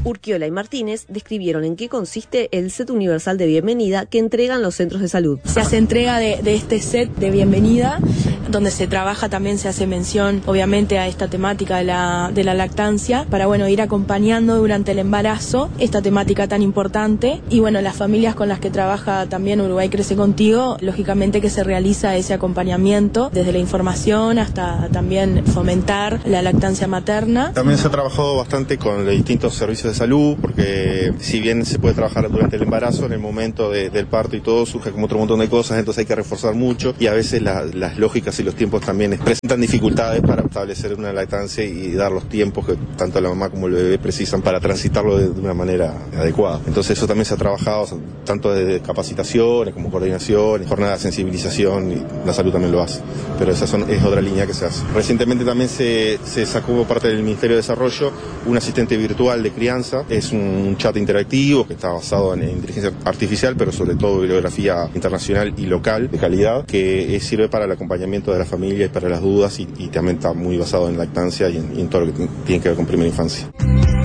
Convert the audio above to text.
Urquiola y Martínez describieron en qué consiste el set universal de bienvenida que entregan los centros de salud. Se hace entrega de este set de bienvenida, donde se trabaja también, se hace mención obviamente a esta temática de la lactancia, para ir acompañando durante el embarazo esta temática tan importante. Y las familias con las que trabaja también Uruguay Crece Contigo, lógicamente que se realiza ese acompañamiento desde la información hasta también fomentar la lactancia materna. También se ha trabajado bastante con los distintos servicios de salud, porque si bien se puede trabajar durante el embarazo, en el momento del parto y todo surge como otro montón de cosas, entonces hay que reforzar mucho y a veces las lógicas y los tiempos también presentan dificultades para establecer una lactancia y dar los tiempos que tanto la mamá como el bebé precisan para transitarlo de una manera adecuada. Entonces eso también se ha trabajado tanto desde capacitaciones como coordinaciones, jornadas de sensibilización, y la salud también lo hace, pero esa es otra línea que se hace. Recientemente también se sacó por parte del Ministerio de Desarrollo un asistente virtual de crianza, es un chat interactivo que está basado en inteligencia artificial, pero sobre todo bibliografía internacional y local de calidad, que sirve para el acompañamiento de la familia y para las dudas y también está muy basado en lactancia y en todo lo que tiene que ver con primera infancia.